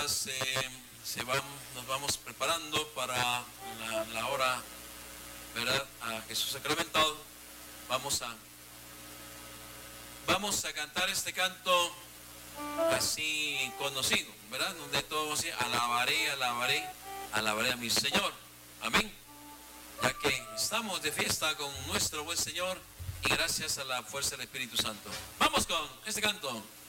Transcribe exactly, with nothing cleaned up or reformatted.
mientras eh, se van, nos vamos preparando para la, la hora, ¿verdad?, a Jesús sacramentado, vamos a, vamos a cantar este canto así conocido, ¿verdad?, donde todos decimos, alabaré, alabaré, alabaré a mi Señor. Amén. Ya que estamos de fiesta con nuestro buen Señor y gracias a la fuerza del Espíritu Santo. Vamos con este canto.